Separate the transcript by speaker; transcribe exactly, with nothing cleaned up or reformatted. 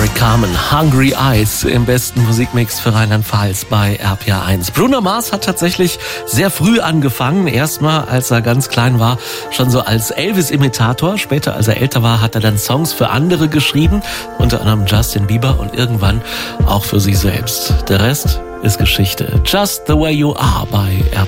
Speaker 1: Eric Carmen, Hungry Eyes im besten Musikmix für Rheinland-Pfalz bei R P R eins. Bruno Mars hat tatsächlich sehr früh angefangen. Erstmal, als er ganz klein war, schon so als Elvis-Imitator. Später, als er älter war, hat er dann Songs für andere geschrieben, unter anderem Justin Bieber und irgendwann auch für sich selbst. Der Rest ist Geschichte. Just the Way You Are bei R P R.